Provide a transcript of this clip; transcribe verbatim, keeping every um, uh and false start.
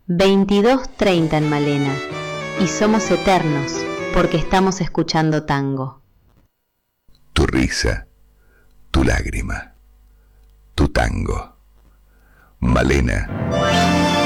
veintidós treinta en Malena, y somos eternos porque estamos escuchando tango. Tu risa, tu lágrima, tu tango. Malena